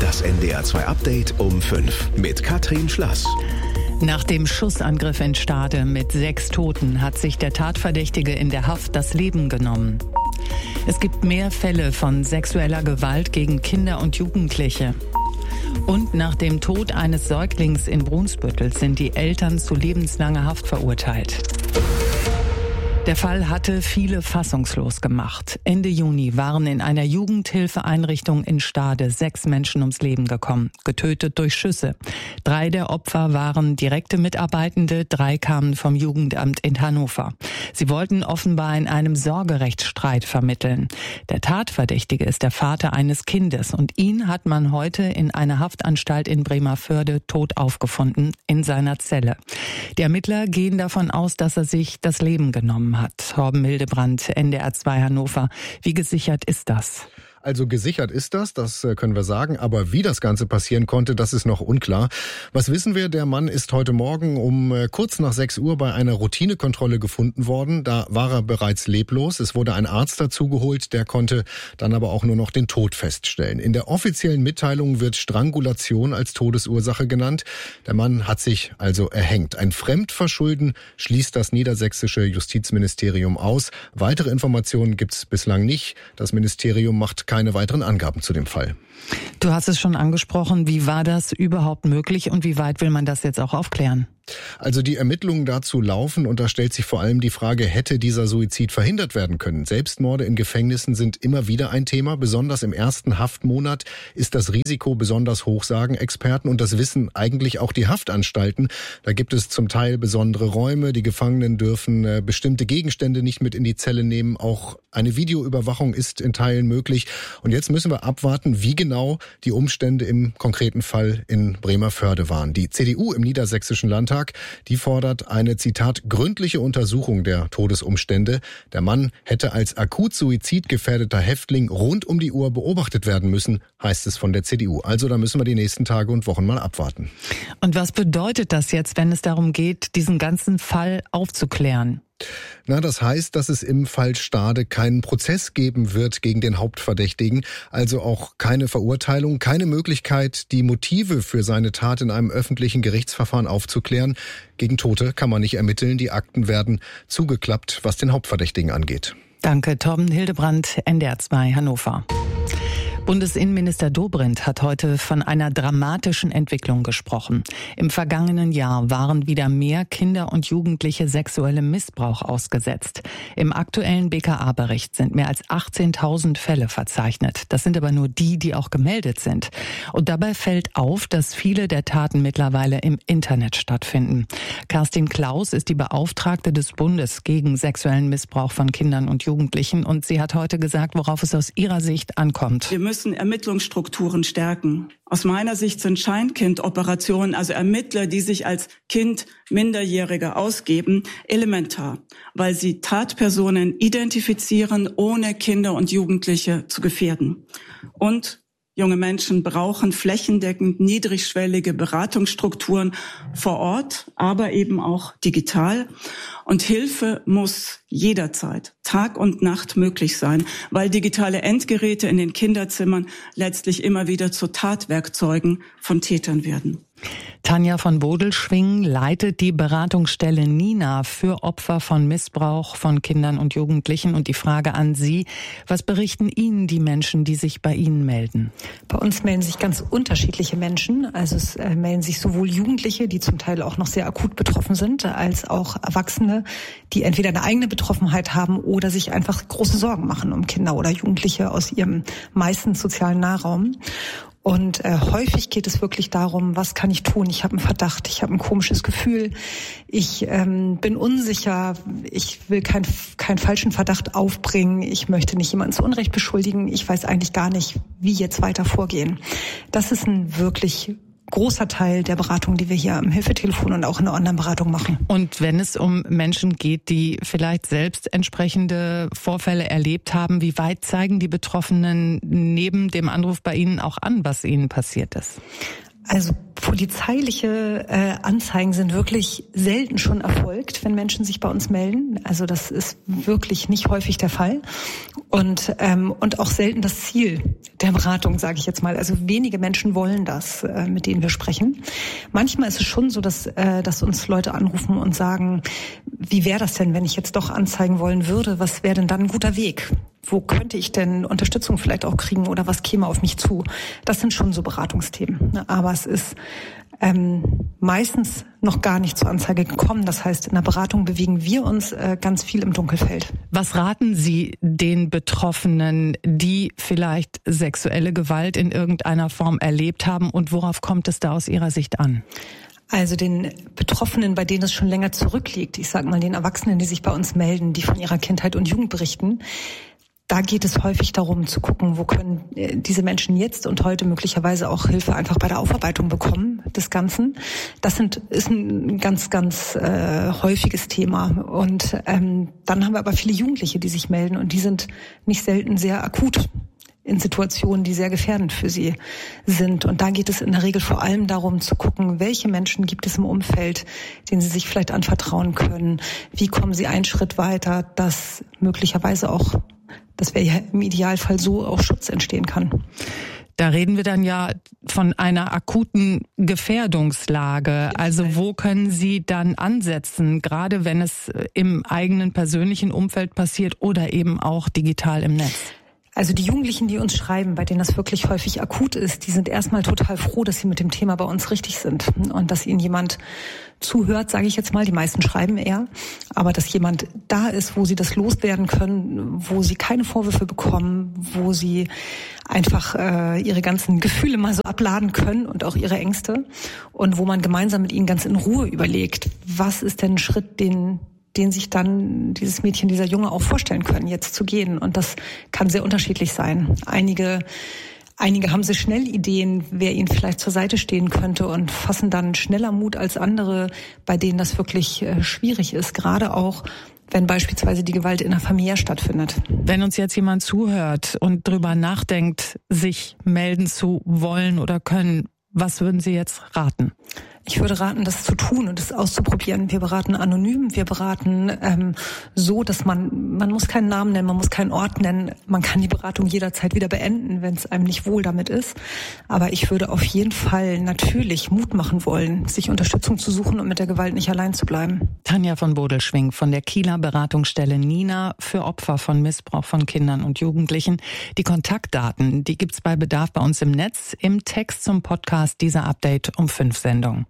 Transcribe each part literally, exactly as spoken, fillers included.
Das N D R zwei Update um fünf mit Katrin Schlass. Nach dem Schussangriff in Stade mit sechs Toten hat sich der Tatverdächtige in der Haft das Leben genommen. Es gibt mehr Fälle von sexueller Gewalt gegen Kinder und Jugendliche. Und nach dem Tod eines Säuglings in Brunsbüttel sind die Eltern zu lebenslanger Haft verurteilt. Der Fall hatte viele fassungslos gemacht. Ende Juni waren in einer Jugendhilfeeinrichtung in Stade sechs Menschen ums Leben gekommen, getötet durch Schüsse. Drei der Opfer waren direkte Mitarbeitende, drei kamen vom Jugendamt in Hannover. Sie wollten offenbar in einem Sorgerechtsstreit vermitteln. Der Tatverdächtige ist der Vater eines Kindes und ihn hat man heute in einer Haftanstalt in Bremervörde tot aufgefunden, in seiner Zelle. Die Ermittler gehen davon aus, dass er sich das Leben genommen hat. hat. Torben Hildebrandt, N D R zwei Hannover. Wie gesichert ist das? Also gesichert ist das, das können wir sagen, aber wie das Ganze passieren konnte, das ist noch unklar. Was wissen wir? Der Mann ist heute Morgen um kurz nach sechs Uhr bei einer Routinekontrolle gefunden worden. Da war er bereits leblos. Es wurde ein Arzt dazugeholt, der konnte dann aber auch nur noch den Tod feststellen. In der offiziellen Mitteilung wird Strangulation als Todesursache genannt. Der Mann hat sich also erhängt. Ein Fremdverschulden schließt das niedersächsische Justizministerium aus. Weitere Informationen gibt es bislang nicht. Das Ministerium macht keine weiteren Angaben zu dem Fall. Du hast es schon angesprochen. Wie war das überhaupt möglich und wie weit will man das jetzt auch aufklären? Also die Ermittlungen dazu laufen und da stellt sich vor allem die Frage, hätte dieser Suizid verhindert werden können? Selbstmorde in Gefängnissen sind immer wieder ein Thema. Besonders im ersten Haftmonat ist das Risiko besonders hoch, sagen Experten. Und das wissen eigentlich auch die Haftanstalten. Da gibt es zum Teil besondere Räume. Die Gefangenen dürfen äh, bestimmte Gegenstände nicht mit in die Zelle nehmen. Auch eine Videoüberwachung ist in Teilen möglich. Und jetzt müssen wir abwarten, wie genau die Umstände im konkreten Fall in Bremervörde waren. Die C D U im Niedersächsischen Landtag, die fordert eine, Zitat, gründliche Untersuchung der Todesumstände. Der Mann hätte als akut suizidgefährdeter Häftling rund um die Uhr beobachtet werden müssen, heißt es von der C D U. Also da müssen wir die nächsten Tage und Wochen mal abwarten. Und was bedeutet das jetzt, wenn es darum geht, diesen ganzen Fall aufzuklären? Na, das heißt, dass es im Fall Stade keinen Prozess geben wird gegen den Hauptverdächtigen, also auch keine Verurteilung, keine Möglichkeit, die Motive für seine Tat in einem öffentlichen Gerichtsverfahren aufzuklären. Gegen Tote kann man nicht ermitteln, die Akten werden zugeklappt, was den Hauptverdächtigen angeht. Danke, Torben Hildebrandt, N D R zwei Hannover. Bundesinnenminister Dobrindt hat heute von einer dramatischen Entwicklung gesprochen. Im vergangenen Jahr waren wieder mehr Kinder und Jugendliche sexuellem Missbrauch ausgesetzt. Im aktuellen B K A-Bericht sind mehr als achtzehntausend Fälle verzeichnet. Das sind aber nur die, die auch gemeldet sind. Und dabei fällt auf, dass viele der Taten mittlerweile im Internet stattfinden. Kerstin Klaus ist die Beauftragte des Bundes gegen sexuellen Missbrauch von Kindern und Jugendlichen. Und sie hat heute gesagt, worauf es aus ihrer Sicht ankommt. Wir müssen Ermittlungsstrukturen stärken. Aus meiner Sicht sind Scheinkind-Operationen, also Ermittler, die sich als Kind Minderjährige ausgeben, elementar, weil sie Tatpersonen identifizieren, ohne Kinder und Jugendliche zu gefährden. Und junge Menschen brauchen flächendeckend niedrigschwellige Beratungsstrukturen vor Ort, aber eben auch digital. Und Hilfe muss jederzeit, Tag und Nacht möglich sein, weil digitale Endgeräte in den Kinderzimmern letztlich immer wieder zu Tatwerkzeugen von Tätern werden. Tanja von Bodelschwing leitet die Beratungsstelle Nina für Opfer von Missbrauch von Kindern und Jugendlichen. Und die Frage an Sie, was berichten Ihnen die Menschen, die sich bei Ihnen melden? Bei uns melden sich ganz unterschiedliche Menschen. Also es äh, melden sich sowohl Jugendliche, die zum Teil auch noch sehr akut betroffen sind, als auch Erwachsene, die entweder eine eigene Betroffenheit haben oder sich einfach große Sorgen machen um Kinder oder Jugendliche aus ihrem meistens sozialen Nahraum. Und äh, häufig geht es wirklich darum, was kann ich tun? Ich habe einen Verdacht, ich habe ein komisches Gefühl, ich ähm, bin unsicher, ich will keinen keinen falschen Verdacht aufbringen, ich möchte nicht jemanden zu Unrecht beschuldigen, ich weiß eigentlich gar nicht, wie jetzt weiter vorgehen. Das ist ein wirklich großer Teil der Beratung, die wir hier am Hilfetelefon und auch in der Online-Beratung machen. Und wenn es um Menschen geht, die vielleicht selbst entsprechende Vorfälle erlebt haben, wie weit zeigen die Betroffenen neben dem Anruf bei Ihnen auch an, was ihnen passiert ist? Also polizeiliche äh, Anzeigen sind wirklich selten schon erfolgt, wenn Menschen sich bei uns melden. Also das ist wirklich nicht häufig der Fall. Und ähm, und auch selten das Ziel der Beratung, sage ich jetzt mal. Also wenige Menschen wollen das, äh, mit denen wir sprechen. Manchmal ist es schon so, dass äh, dass uns Leute anrufen und sagen, wie wäre das denn, wenn ich jetzt doch anzeigen wollen würde? Was wäre denn dann ein guter Weg? Wo könnte ich denn Unterstützung vielleicht auch kriegen oder was käme auf mich zu? Das sind schon so Beratungsthemen. Aber es ist ähm, meistens noch gar nicht zur Anzeige gekommen. Das heißt, in der Beratung bewegen wir uns äh, ganz viel im Dunkelfeld. Was raten Sie den Betroffenen, die vielleicht sexuelle Gewalt in irgendeiner Form erlebt haben, und worauf kommt es da aus Ihrer Sicht an? Also den Betroffenen, bei denen es schon länger zurückliegt, ich sage mal den Erwachsenen, die sich bei uns melden, die von ihrer Kindheit und Jugend berichten, da geht es häufig darum zu gucken, wo können diese Menschen jetzt und heute möglicherweise auch Hilfe einfach bei der Aufarbeitung bekommen des Ganzen. Das sind, ist ein ganz, ganz äh, häufiges Thema. Und ähm, dann haben wir aber viele Jugendliche, die sich melden, und die sind nicht selten sehr akut in Situationen, die sehr gefährdend für sie sind. Und da geht es in der Regel vor allem darum zu gucken, welche Menschen gibt es im Umfeld, denen sie sich vielleicht anvertrauen können. Wie kommen sie einen Schritt weiter, dass möglicherweise auch, das wäre ja im Idealfall so, auch Schutz entstehen kann. Da reden wir dann ja von einer akuten Gefährdungslage. Also wo können Sie dann ansetzen, gerade wenn es im eigenen persönlichen Umfeld passiert oder eben auch digital im Netz? Also die Jugendlichen, die uns schreiben, bei denen das wirklich häufig akut ist, die sind erstmal total froh, dass sie mit dem Thema bei uns richtig sind und dass ihnen jemand zuhört, sage ich jetzt mal. Die meisten schreiben eher, aber dass jemand da ist, wo sie das loswerden können, wo sie keine Vorwürfe bekommen, wo sie einfach äh, ihre ganzen Gefühle mal so abladen können und auch ihre Ängste, und wo man gemeinsam mit ihnen ganz in Ruhe überlegt, was ist denn ein Schritt, den den sich dann dieses Mädchen, dieser Junge auch vorstellen können, jetzt zu gehen. Und das kann sehr unterschiedlich sein. Einige, einige haben sehr schnell Ideen, wer ihnen vielleicht zur Seite stehen könnte, und fassen dann schneller Mut als andere, bei denen das wirklich äh, schwierig ist. Gerade auch, wenn beispielsweise die Gewalt in der Familie stattfindet. Wenn uns jetzt jemand zuhört und drüber nachdenkt, sich melden zu wollen oder können, was würden Sie jetzt raten? Ich würde raten, das zu tun und es auszuprobieren. Wir beraten anonym, wir beraten ähm, so, dass man, man muss keinen Namen nennen, man muss keinen Ort nennen. Man kann die Beratung jederzeit wieder beenden, wenn es einem nicht wohl damit ist. Aber ich würde auf jeden Fall natürlich Mut machen wollen, sich Unterstützung zu suchen und mit der Gewalt nicht allein zu bleiben. Tanja von Bodelschwingh von der Kieler Beratungsstelle Nina für Opfer von Missbrauch von Kindern und Jugendlichen. Die Kontaktdaten, die gibt's bei Bedarf bei uns im Netz, im Text zum Podcast dieser Update um fünf Sendung.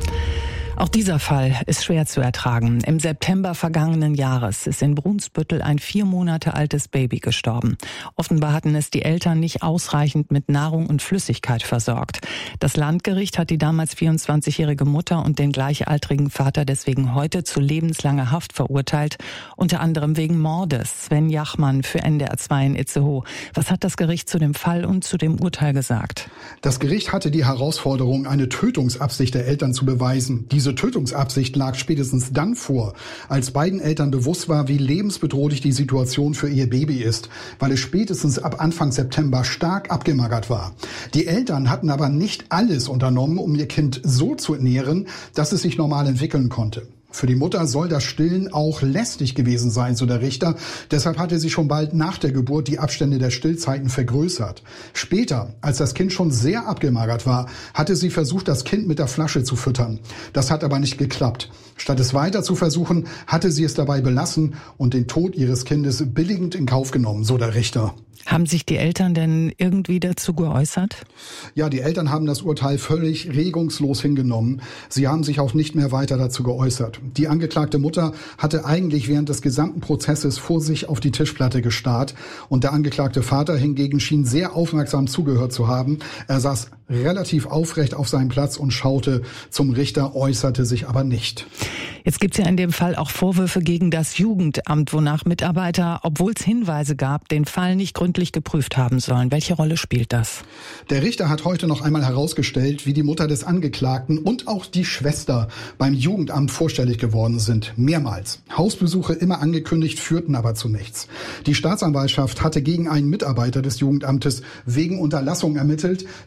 Auch dieser Fall ist schwer zu ertragen. Im September vergangenen Jahres ist in Brunsbüttel ein vier Monate altes Baby gestorben. Offenbar hatten es die Eltern nicht ausreichend mit Nahrung und Flüssigkeit versorgt. Das Landgericht hat die damals vierundzwanzigjährige Mutter und den gleichaltrigen Vater deswegen heute zu lebenslanger Haft verurteilt, unter anderem wegen Mordes. Sven Jachmann für N D R zwei in Itzehoe. Was hat das Gericht zu dem Fall und zu dem Urteil gesagt? Das Gericht hatte die Herausforderung, eine Tötungsabsicht der Eltern zu beweisen. Diese Tötungsabsicht lag spätestens dann vor, als beiden Eltern bewusst war, wie lebensbedrohlich die Situation für ihr Baby ist, weil es spätestens ab Anfang September stark abgemagert war. Die Eltern hatten aber nicht alles unternommen, um ihr Kind so zu ernähren, dass es sich normal entwickeln konnte. Für die Mutter soll das Stillen auch lästig gewesen sein, so der Richter. Deshalb hatte sie schon bald nach der Geburt die Abstände der Stillzeiten vergrößert. Später, als das Kind schon sehr abgemagert war, hatte sie versucht, das Kind mit der Flasche zu füttern. Das hat aber nicht geklappt. Statt es weiter zu versuchen, hatte sie es dabei belassen und den Tod ihres Kindes billigend in Kauf genommen, so der Richter. Haben sich die Eltern denn irgendwie dazu geäußert? Ja, die Eltern haben das Urteil völlig regungslos hingenommen. Sie haben sich auch nicht mehr weiter dazu geäußert. Die angeklagte Mutter hatte eigentlich während des gesamten Prozesses vor sich auf die Tischplatte gestarrt. Und der angeklagte Vater hingegen schien sehr aufmerksam zugehört zu haben. Er saß relativ aufrecht auf seinem Platz und schaute zum Richter, äußerte sich aber nicht. Jetzt gibt es ja in dem Fall auch Vorwürfe gegen das Jugendamt, wonach Mitarbeiter, obwohl es Hinweise gab, den Fall nicht gründlich geprüft haben sollen. Welche Rolle spielt das? Der Richter hat heute noch einmal herausgestellt, wie die Mutter des Angeklagten und auch die Schwester beim Jugendamt vorstellig geworden sind. Mehrmals. Hausbesuche immer angekündigt, führten aber zu nichts. Die Staatsanwaltschaft hatte gegen einen Mitarbeiter des Jugendamtes wegen Unterlassung ermittelt. Die Ermittlungen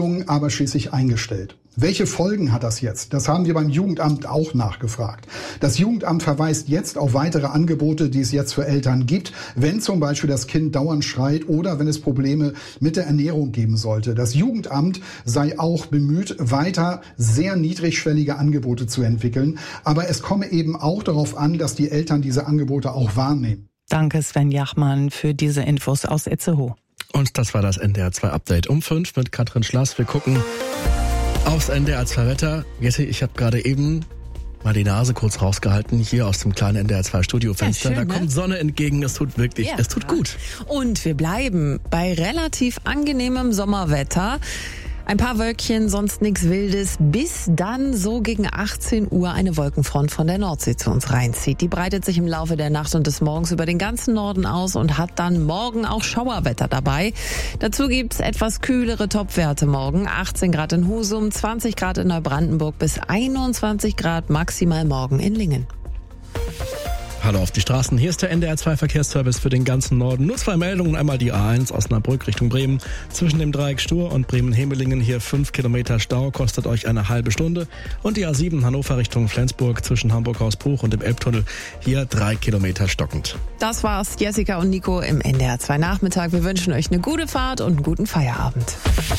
Zahlungen aber schließlich eingestellt. Welche Folgen hat das jetzt? Das haben wir beim Jugendamt auch nachgefragt. Das Jugendamt verweist jetzt auf weitere Angebote, die es jetzt für Eltern gibt, wenn zum Beispiel das Kind dauernd schreit oder wenn es Probleme mit der Ernährung geben sollte. Das Jugendamt sei auch bemüht, weiter sehr niedrigschwellige Angebote zu entwickeln. Aber es komme eben auch darauf an, dass die Eltern diese Angebote auch wahrnehmen. Danke Sven Jachmann für diese Infos aus Itzehoe. Und das war das N D R zwei Update um fünf mit Katrin Schlass. Wir gucken aufs N D R zwei Wetter. Jesse, ich habe gerade eben mal die Nase kurz rausgehalten, hier aus dem kleinen N D R zwei Studiofenster. Ja, schön, da kommt ne? Sonne entgegen, es tut wirklich, ja, es tut gut. Und wir bleiben bei relativ angenehmem Sommerwetter. Ein paar Wölkchen, sonst nichts Wildes, bis dann so gegen achtzehn Uhr eine Wolkenfront von der Nordsee zu uns reinzieht. Die breitet sich im Laufe der Nacht und des Morgens über den ganzen Norden aus und hat dann morgen auch Schauerwetter dabei. Dazu gibt's etwas kühlere Topwerte morgen. achtzehn Grad in Husum, zwanzig Grad in Neubrandenburg bis einundzwanzig Grad maximal morgen in Lingen. Hallo auf die Straßen, hier ist der N D R zwei Verkehrsservice für den ganzen Norden. Nur zwei Meldungen, einmal die A eins Osnabrück Richtung Bremen. Zwischen dem Dreieck Stur und Bremen-Hemelingen hier fünf Kilometer Stau, kostet euch eine halbe Stunde. Und die A sieben Hannover Richtung Flensburg zwischen Hamburg-Hausbruch und dem Elbtunnel hier drei Kilometer stockend. Das war's, Jessica und Nico im N D R zwei Nachmittag. Wir wünschen euch eine gute Fahrt und einen guten Feierabend.